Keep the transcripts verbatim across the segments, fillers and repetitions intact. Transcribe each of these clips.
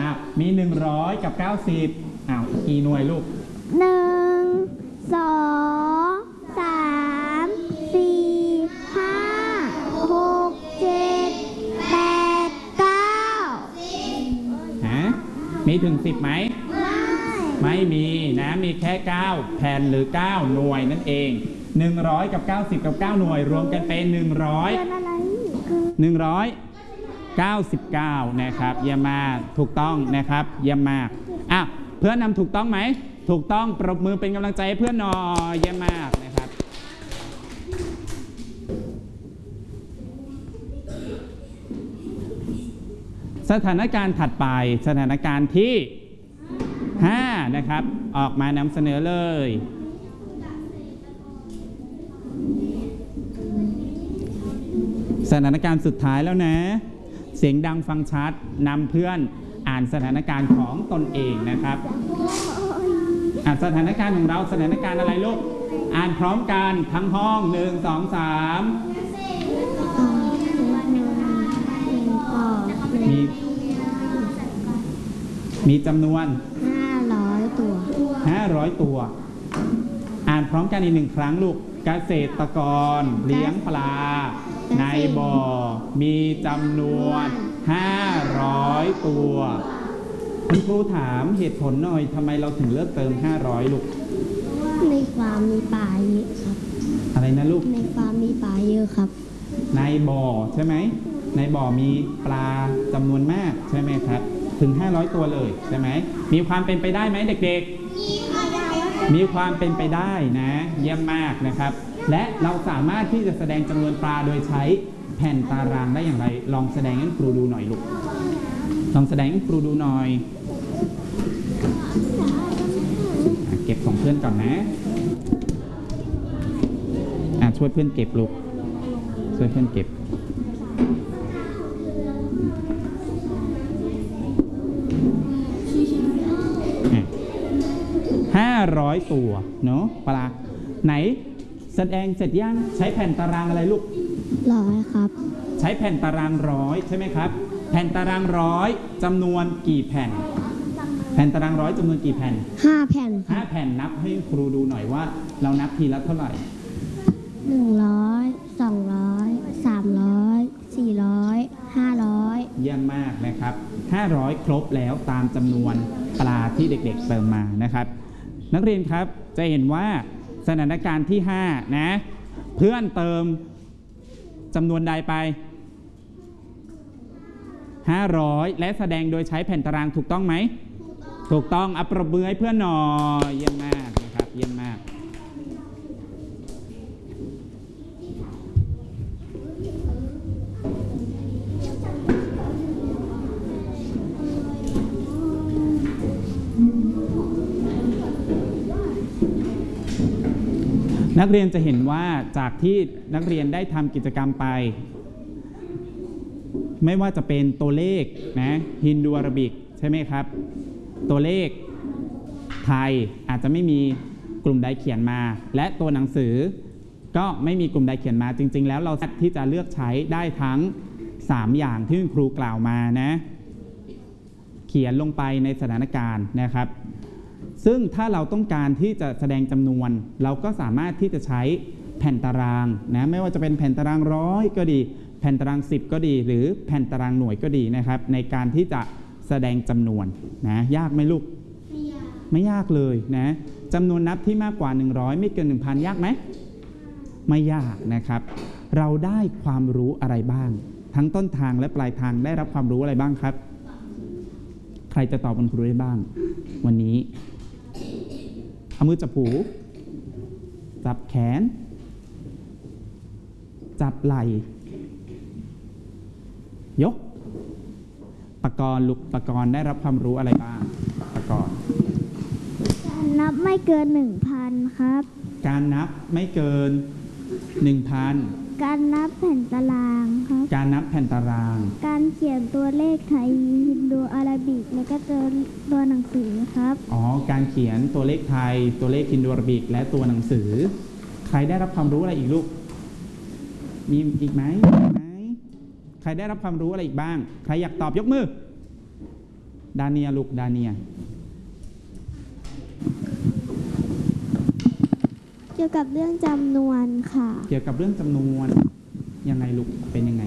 มีหนึ่งร้อยกับเก้าสิบอ้าวกี่หน่วยลูกหนึ่งสองสามสี่ห้าหกเจ็ดแปดเก้าฮะมีถึงสิบไหมไม่ไม่มีนะมีแค่เก้าแผ่นหรือเก้าหน่วยนั่นเองหนึ่งร้อยกับเก้าสิบกับเก้าหน่วยรวมกันเป็นหนึ่งร้อยหนึ่งร้อยเก้าสิบเก้านะครับเยี่ยมมากถูกต้องนะครับเยี่ยมมากอ่ะเพื่อนนำถูกต้องไหมถูกต้องปรบมือเป็นกำลังใจให้เพื่อนหน่อยเยี่ยมมากนะครับสถานการณ์ถัดไปสถานการณ์ที่ห้านะครับออกมานำเสนอเลยสถานการณ์สุดท้ายแล้วนะเสียงดังฟังชัดนำเพื่อนอ่านสถานการณ์ของตนเองนะครับอ่านสถานการณ์ของเราสถานการณ์อะไรลูกอ่านพร้อมกันทั้งห้องหนึ่งสองสามมีมีจำนวนห้าร้อยตัวห้าร้อยตัวอ่านพร้อมกันอีกหนึ่งครั้งลูกเกษตรกรเลี้ยงปลาในบ่อมีจำนวนห้าร้อยตัวคุณครูถามเหตุผลหน่อยทำไมเราถึงเลือกเติมห้าร้อยลูกในฟาร์มมีปลาเยอะครับอะไรนะลูกในฟาร์มมีปลาเยอะครับในบ่อใช่ไหมในบ่อมีปลาจำนวนมากใช่ไหมครับถึงห้าร้อยตัวเลยใช่ไหมมีความเป็นไปได้ไหมเด็กๆมีความเป็นไปได้นะเยี่ยมมากนะครับและเราสามารถที่จะแสดงจำนวนปลาโดยใช้แผ่นตารางได้อย่างไรลองแสดงให้ครูดูหน่อยลูกลองแสดงให้ครูดูหน่อยเก็บของเพื่อนก่อนนะอ่ะช่วยเพื่อนเก็บลูกช่วยเพื่อนเก็บห้าร้อยตัวเนาะปลาไหนแสดงเสร็จยังใช้แผ่นตารางอะไรลูกร้อยครับใช้แผ่นตารางร้อยใช่ไหมครับแผ่นตารางร้อยจำนวนกี่แผ่นแผ่นตารางร้อยจำนวนกี่แผ่นห้าแผ่นห้าแผ่นนับให้ครูดูหน่อยว่าเรานับทีละเท่าไหร่หนึ่งร้อยสองร้อยสามร้อยสี่ร้อยห้าร้อยเยี่ยมมากนะครับห้าร้อยครบแล้วตามจำนวนปลาที่เด็กๆเติมมานะครับนักเรียนครับจะเห็นว่าสถานการณ์ที่ห้านะเพื่อนเติมจำนวนใดไปห้าร้อยและแสดงโดยใช้แผ่นตารางถูกต้องไหมถูกต้องอัปรบมือให้เพื่อนหน่อยเยี่ยมมากนะครับเยี่ยมมากนักเรียนจะเห็นว่าจากที่นักเรียนได้ทำกิจกรรมไปไม่ว่าจะเป็นตัวเลขนะฮินดูอาราบิกใช่ไหมครับตัวเลขไทยอาจจะไม่มีกลุ่มใดเขียนมาและตัวหนังสือก็ไม่มีกลุ่มใดเขียนมาจริงๆแล้วเราสามารถที่จะเลือกใช้ได้ทั้งสามอย่างที่ครูกล่าวมานะเขียนลงไปในสถานการณ์นะครับซึ่งถ้าเราต้องการที่จะแสดงจำนวนเราก็สามารถที่จะใช้แผ่นตารางนะไม่ว่าจะเป็นแผ่นตารางร้อยก็ดีแผ่นตารางสิบก็ดีหรือแผ่นตารางหน่วยก็ดีนะครับในการที่จะแสดงจำนวนนะยากไหมลูกไม่ยากไม่ยากเลยนะจำนวนนับที่มากกว่าหนึ่งร้อยไม่เกิน หนึ่งพัน ยากไหมไม่ยากนะครับเราได้ความรู้อะไรบ้างทั้งต้นทางและปลายทางได้รับความรู้อะไรบ้างครับใครจะตอบคุณครูได้บ้างวันนี้เอามือจับหูจับแขนจับไหล่ยกปกรณ์ลูกปกรณ์ได้รับความรู้อะไรบ้างปกรณ์การนับไม่เกิน หนึ่งพัน ครับการนับไม่เกิน หนึ่งพันการนับแผ่นตารางครับการนับแผ่นตารางการเขียนตัวเลขไทยฮินดูอาราบิกแล้วก็ตัวตัวหนังสือครับอ๋อการเขียนตัวเลขไทยตัวเลขฮินดูอาราบิกและตัวหนังสือใครได้รับความรู้อะไรอีกลูกมีอีกไหมใครได้รับความรู้อะไรอีกบ้างใครอยากตอบยกมือดาเนียลูกดาเนียเกี่ยวกับเรื่องจำนวนค่ะเกี่ยวกับเรื่องจำนวนยังไงลูกเป็นยังไง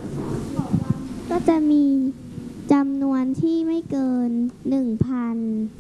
ก็จะมีจำนวนที่ไม่เกินหนึ่งพัน